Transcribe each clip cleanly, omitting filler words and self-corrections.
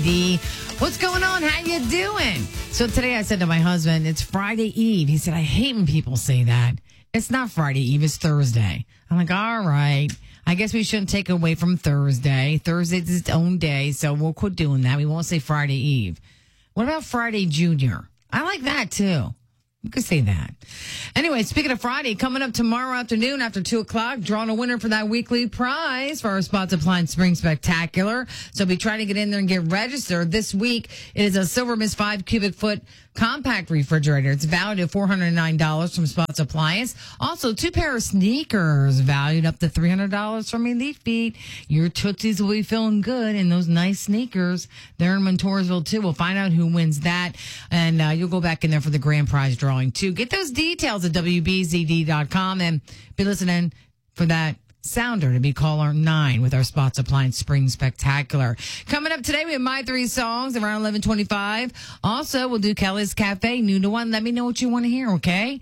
What's going on? How you doing? So today I said to my husband, it's Friday Eve. He said, I hate when people say that. It's not Friday Eve, it's Thursday. I'm like, all right. I guess we shouldn't take away from Thursday. Thursday's its own day, so we'll quit doing that. We won't say Friday Eve. What about Friday Junior? I like that too. You could say that. Anyway, speaking of Friday, coming up tomorrow afternoon after 2 o'clock, drawing a winner for that weekly prize for our Spots Appliance Spring Spectacular. So be trying to get in there and get registered. This week, it is a Silver Mist 5 cubic foot compact refrigerator. It's valued at $409 from Spots Appliance. Also, 2 pair of sneakers valued up to $300 from Elite Feet. Your Tootsies will be feeling good in those nice sneakers. They're in Montoursville, too. We'll find out who wins that, and you'll go back in there for the grand prize drawing, too. Get those details at WBZD.com and be listening for that sounder to be caller 9 with our Spots Appliance Spring Spectacular. Coming up today, we have My Three Songs around 11:25. Also, we'll do Kelly's Cafe, noon to 1. Let me know what you want to hear, okay?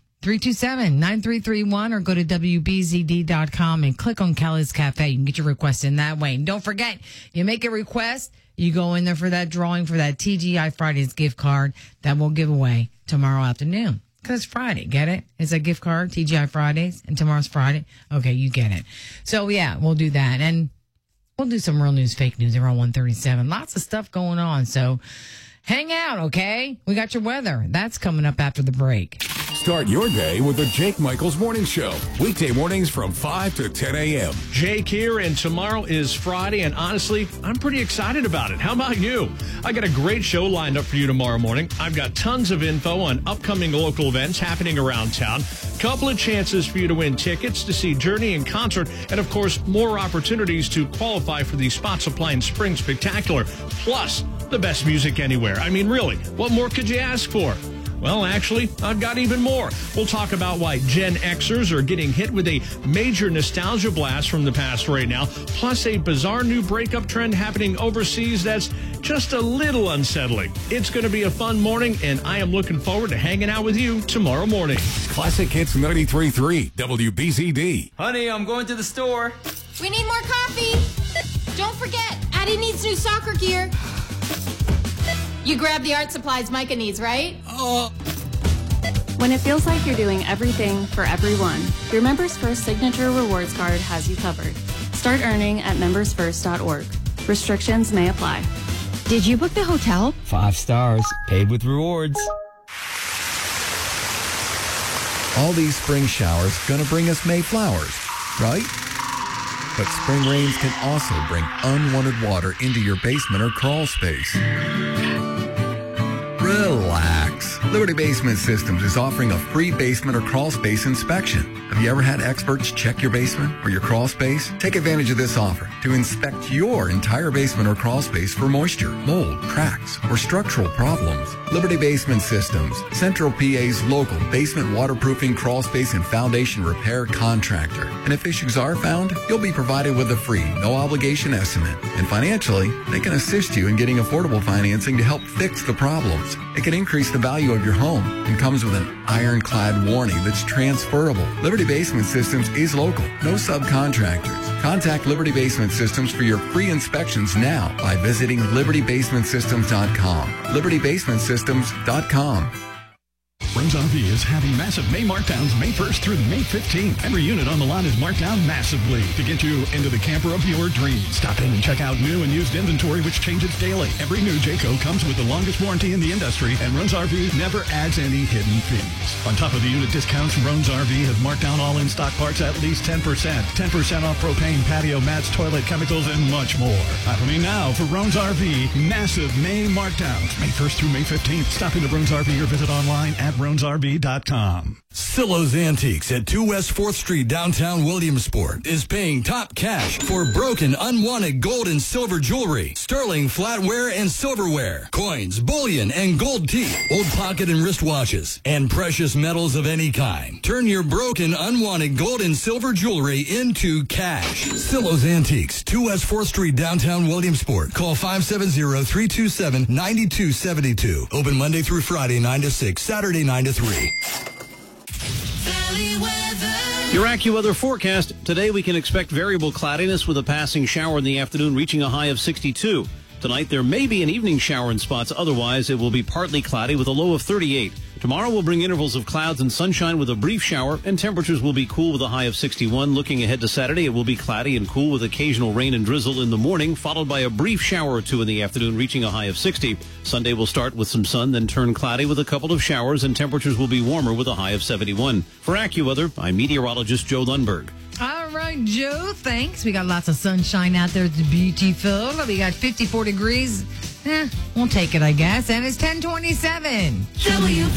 327-9331 or go to WBZD.com and click on Kelly's Cafe. You can get your request in that way. And don't forget, you make a request, you go in there for that drawing for that TGI Fridays gift card that we'll give away tomorrow afternoon. Because it's Friday, get it? It's a gift card, TGI Fridays, and tomorrow's Friday. Okay, you get it. So, yeah, we'll do that. And we'll do some real news, fake news around 1:37. Lots of stuff going on. So, hang out, okay? We got your weather. That's coming up after the break. Start your day with the Jake Michaels Morning Show. Weekday mornings from 5 to 10 a.m. Jake here, and tomorrow is Friday, and honestly, I'm pretty excited about it. How about you? I got a great show lined up for you tomorrow morning. I've got tons of info on upcoming local events happening around town, couple of chances for you to win tickets to see Journey in concert, and of course, more opportunities to qualify for the Spots Appliance Spring Spectacular, plus the best music anywhere. I mean, really, what more could you ask for? Well, actually, I've got even more. We'll talk about why Gen Xers are getting hit with a major nostalgia blast from the past right now, plus a bizarre new breakup trend happening overseas that's just a little unsettling. It's going to be a fun morning, and I am looking forward to hanging out with you tomorrow morning. Classic Hits 93.3 WBZD. Honey, I'm going to the store. We need more coffee. Don't forget, Addie needs new soccer gear. You grabbed the art supplies Micah needs, right? When it feels like you're doing everything for everyone, your Members First Signature Rewards Card has you covered. Start earning at membersfirst.org. Restrictions may apply. Did you book the hotel? 5 stars, paid with rewards. All these spring showers gonna bring us May flowers, right? But spring rains can also bring unwanted water into your basement or crawl space. Relax. Liberty Basement Systems is offering a free basement or crawl space inspection. Have you ever had experts check your basement or your crawl space? Take advantage of this offer to inspect your entire basement or crawl space for moisture, mold, cracks, or structural problems. Liberty Basement Systems, Central PA's local basement waterproofing, crawl space, and foundation repair contractor. And if issues are found, you'll be provided with a free, no-obligation estimate. And financially, they can assist you in getting affordable financing to help fix the problems. It can increase the value of your home and comes with an ironclad warranty that's transferable. Liberty Basement Systems is local, no subcontractors. Contact Liberty Basement Systems for your free inspections now by visiting libertybasementsystems.com. libertybasementsystems.com. Rose RV is having massive May markdowns May 1st through May 15th. Every unit on the lot is marked down massively to get you into the camper of your dreams. Stop in and check out new and used inventory, which changes daily. Every new Jayco comes with the longest warranty in the industry, and Rose RV never adds any hidden fees. On top of the unit discounts, Rose RV has marked down all in-stock parts at least 10%. 10% off propane, patio mats, toilet chemicals, and much more. Happening now for Rose RV, massive May markdowns May 1st through May 15th. Stop into Rose RV or visit online at RonesRV.com. Silo's Antiques at 2 West 4th Street, downtown Williamsport, is paying top cash for broken, unwanted gold and silver jewelry, sterling flatware and silverware, coins, bullion, and gold teeth, old pocket and wristwatches, and precious metals of any kind. Turn your broken, unwanted gold and silver jewelry into cash. Silo's Antiques, 2 West 4th Street, downtown Williamsport. Call 570-327-9272. Open Monday through Friday, 9 to 6, Saturday, 9 to 3. Your AccuWeather forecast. Today we can expect variable cloudiness with a passing shower in the afternoon reaching a high of 62. Tonight, there may be an evening shower in spots. Otherwise, it will be partly cloudy with a low of 38. Tomorrow will bring intervals of clouds and sunshine with a brief shower, and temperatures will be cool with a high of 61. Looking ahead to Saturday, it will be cloudy and cool with occasional rain and drizzle in the morning, followed by a brief shower or two in the afternoon, reaching a high of 60. Sunday will start with some sun, then turn cloudy with a couple of showers, and temperatures will be warmer with a high of 71. For AccuWeather, I'm meteorologist Joe Lundberg. All right, Joe, thanks. We got lots of sunshine out there. It's beautiful. We got 54 degrees. We'll take it, I guess. And it's 10:27.